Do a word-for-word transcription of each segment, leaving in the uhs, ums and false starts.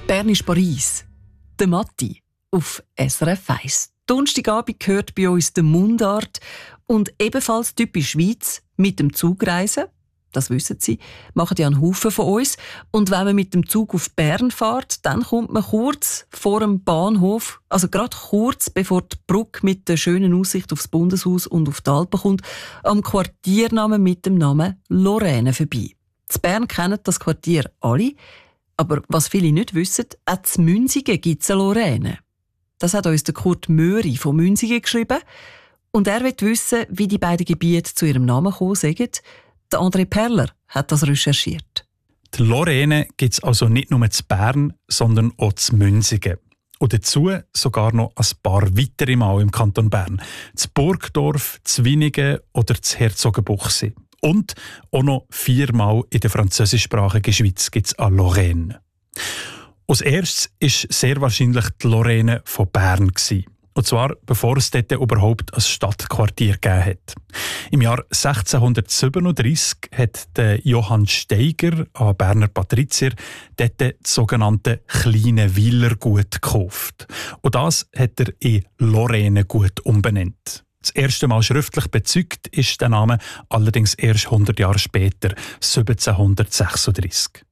Bern ist Paris. Der Matti auf S R F eins. Donnerstagabend gehört bei uns der Mundart und ebenfalls typisch Schweiz mit dem Zug reisen. Das wissen Sie, machen ja einen Haufen von uns. Und wenn man mit dem Zug auf Bern fährt, dann kommt man kurz vor dem Bahnhof, also gerade kurz bevor die Brücke mit der schönen Aussicht aufs Bundeshaus und auf die Alpen kommt, am Quartiernamen mit dem Namen Lorraine vorbei. In Bern kennen das Quartier alle, aber was viele nicht wissen, auch in Münsingen gibt es eine Lorraine. Das hat uns der Kurt Möri von Münsingen geschrieben. Und er will wissen, wie die beiden Gebiete zu ihrem Namen gekommen sind. Der André Perler hat das recherchiert. Die Lorraine gibt es also nicht nur zu Bern, sondern auch zu Münsingen. Und dazu sogar noch ein paar weitere Mal im Kanton Bern. Zu Burgdorf, zu Winigen oder zu Herzogenbuchsee. Und auch noch viermal in der französischsprachigen Schweiz gibt es eine Lorraine. Als erstes war sehr wahrscheinlich die Lorraine von Bern. Und zwar bevor es dort überhaupt ein Stadtquartier gegeben hat. Im Jahr sechzehnhundertsiebenunddreissig hat der Johann Steiger, ein Berner Patrizier, dort das sogenannte kleine Weilergut gekauft. Und das hat er in Lorrainegut umbenannt. Das erste Mal schriftlich bezeugt ist der Name allerdings erst hundert Jahre später, siebzehnhundertsechsunddreissig.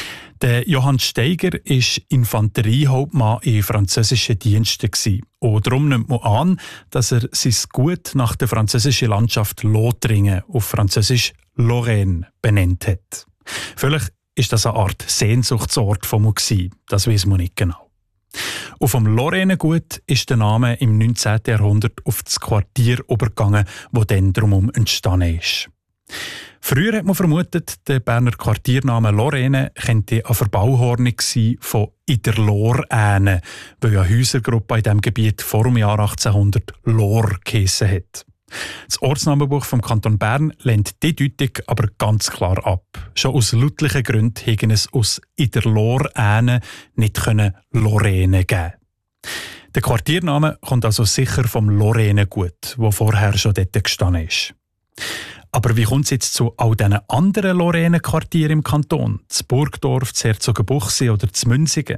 Der Johann Steiger war Infanteriehauptmann in französischen Diensten. Und darum nimmt man an, dass er sein Gut nach der französischen Landschaft Lothringen, auf Französisch Lorraine, benannt hat. Vielleicht war das eine Art Sehnsuchtsort von ihm, das weiß man nicht genau. Und vom Lorrainegut ist der Name im neunzehnten Jahrhundert auf das Quartier übergegangen, das dann drumherum entstanden ist. Früher hat man vermutet, der Berner Quartiername Lorraine könnte eine Verbauhornung sein von «in der Loräne», weil eine Häusergruppe in diesem Gebiet vor dem Jahr achtzehnhundert Lor geheissen hat. Das Ortsnamenbuch vom Kanton Bern lehnt die Deutung aber ganz klar ab. Schon aus lautlichen Gründen hätten es aus «in der Loräne» nicht Lorraine geben. Der Quartiername kommt also sicher vom Lorrainegut, wo vorher schon dort gestanden ist. Aber wie kommt es jetzt zu all diesen anderen Lorraine-Quartieren im Kanton? Zu Burgdorf, zu Herzogenbuchsee oder zu Münsingen?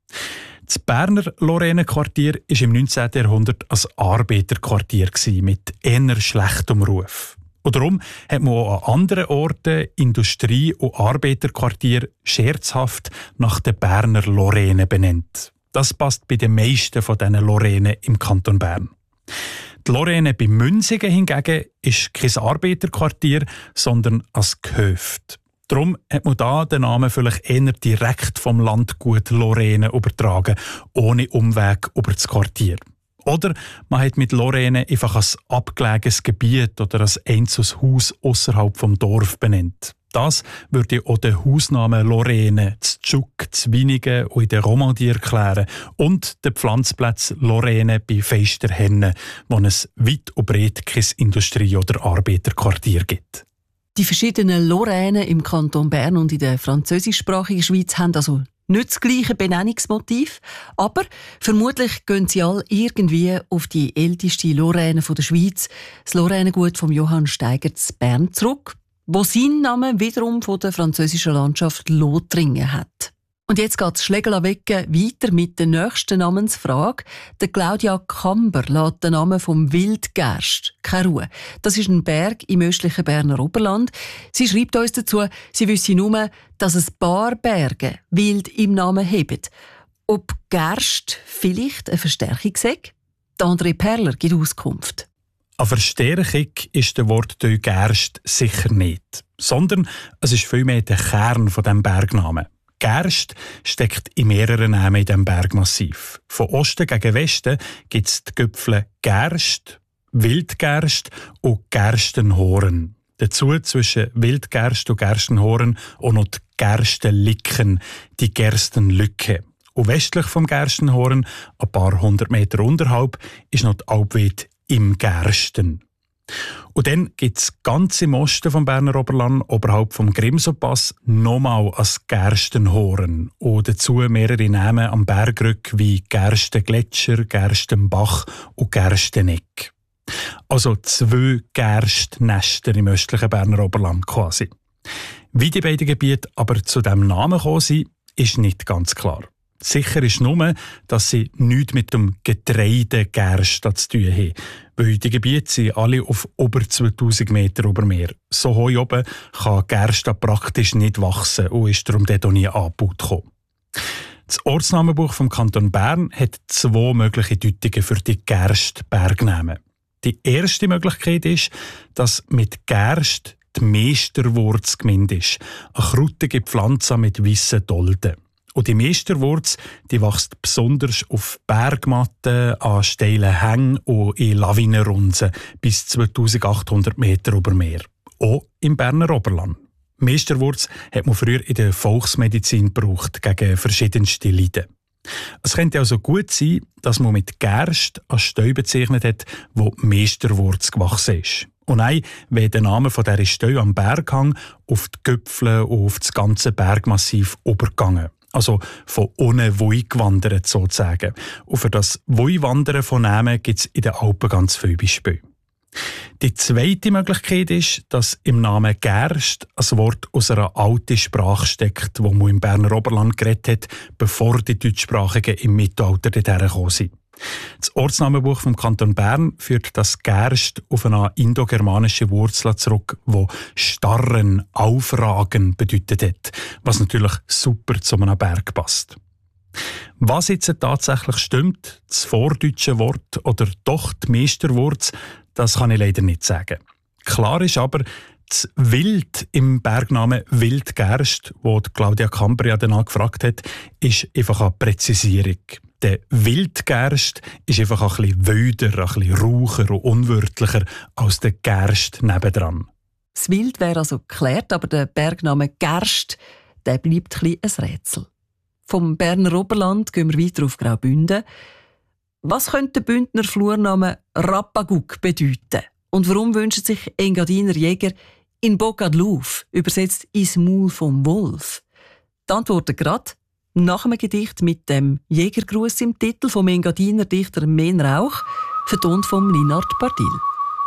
Das Berner Lorraine-Quartier war im neunzehnten Jahrhundert ein Arbeiterquartier mit eher schlechtem Ruf. Und darum hat man auch an anderen Orten Industrie- und Arbeiterquartier scherzhaft nach der Berner Lorraine benannt. Das passt bei den meisten von diesen Lorraine im Kanton Bern. Die Lorraine bei Münsingen hingegen ist kein Arbeiterquartier, sondern ein Gehöft. Darum hat man da den Namen vielleicht eher direkt vom Landgut Lorraine übertragen, ohne Umweg über das Quartier. Oder man hat mit Lorraine einfach ein abgelegenes Gebiet oder ein einzelnes Haus ausserhalb vom Dorf benannt. Das würde auch den Hausnamen Lorraine, zu Tschuk, zu Winigen und in der Romandie erklären und den Pflanzplatz Lorraine bei Feisterhenne, wo es weit und breit kein Industrie- oder Arbeiterquartier gibt. Die verschiedenen Lorraine im Kanton Bern und in der französischsprachigen Schweiz haben also nicht das gleiche Benennungsmotiv, aber vermutlich gehen sie alle irgendwie auf die älteste Lorraine der Schweiz, das Lorrainegut von Johann Steiger zu Bern zurück, wo seinen Namen wiederum von der französischen Landschaft Lothringen hat. Und jetzt geht das Schlägerlawecke weiter mit der nächsten Namensfrage. Der Claudia Kamber lässt den Namen vom Wildgerst keine Ruhe. Das ist ein Berg im östlichen Berner Oberland. Sie schreibt uns dazu, sie wisse nur, dass es ein paar Berge wild im Namen haben. Ob Gerst vielleicht eine Verstärkung sei? André Perler gibt Auskunft. Eine Verstärkung ist der Wortteil Gerst sicher nicht, sondern es ist vielmehr der Kern von dem Bergnamen. Gerst steckt in mehreren Namen in diesem Bergmassiv. Von Osten gegen Westen gibt es die Gipfel Gerst, Wildgerst und Gerstenhoren. Dazu zwischen Wildgerst und Gerstenhoren auch noch die Gerstenlicken, die Gerstenlücke. Und westlich vom Gerstenhoren, ein paar hundert Meter unterhalb, ist noch die Alpweide im Gersten. Und dann gibt es ganz im Osten vom Berner Oberland, oberhalb vom Grimselpass, nochmal ein Gerstenhoren. Und dazu mehrere Namen am Bergrück wie Gerstengletscher, Gerstenbach und Gersteneck. Also zwei Gerstnester im östlichen Berner Oberland quasi. Wie die beiden Gebiete aber zu diesem Namen gekommen sind, ist nicht ganz klar. Sicher ist nur, dass sie nichts mit dem Getreide Gerst zu tun haben. Weil die Gebiete sind alle auf über zweitausend Meter über Meer. So hoch oben kann Gerst praktisch nicht wachsen und ist darum dort auch nie angebaut gekommen. Das Ortsnamenbuch vom Kanton Bern hat zwei mögliche Deutungen für die Gerst-Bergnamen. Die erste Möglichkeit ist, dass mit Gerst die Meisterwurz gemeint ist. Eine krautige Pflanze mit weissen Dolden. Und die Meisterwurz die wächst besonders auf Bergmatten, an steilen Hängen und in Lawinenrunzen bis zweitausendachthundert Meter über Meer. Auch im Berner Oberland. Meisterwurz hat man früher in der Volksmedizin gebraucht gegen verschiedenste Leiden. Es könnte also gut sein, dass man mit Gerst eine Steu bezeichnet hat, wo Meisterwurz gewachsen ist. Und nein, wenn der Name von dieser Steu am Berghang auf die Gipfel und auf das ganze Bergmassiv übergegangen. Also von ohne Woi gewandert sozusagen. Und für das Woi-Wandern von Namen gibt es in den Alpen ganz viele Beispiele. Die zweite Möglichkeit ist, dass im Namen Gerst ein Wort aus einer alten Sprache steckt, wo man im Berner Oberland geredet hat, bevor die Deutschsprachigen im Mittelalter dorthin gekommen sind. Das Ortsnamenbuch vom Kanton Bern führt das Gerst auf eine indogermanische Wurzel zurück, wo starren, aufragen bedeutet hat, was natürlich super zu einem Berg passt. Was jetzt tatsächlich stimmt, das vordeutsche Wort oder doch die Meisterwurz, das kann ich leider nicht sagen. Klar ist aber, das Wild im Bergnamen Wildgerst, wo Claudia Cambria danach gefragt hat, ist einfach eine Präzisierung. Der Wildgerst ist einfach ein bisschen wilder, ein bisschen raucher und unwörtlicher als der Gerst nebendran. Das Wild wäre also geklärt, aber der Bergname Gerst, der bleibt ein, ein Rätsel. Vom Berner Oberland gehen wir weiter auf Graubünden. Was könnte der Bündner Flurname Rappaguck bedeuten? Und warum wünschen sich Engadiner Jäger in Boca de Louf, übersetzt ins Maul vom Wolf? Die Antworten gerade nach einem Gedicht mit dem Jägergruß im Titel vom Engadiner Dichter Men Rauch, vertont vom Linard Pardil.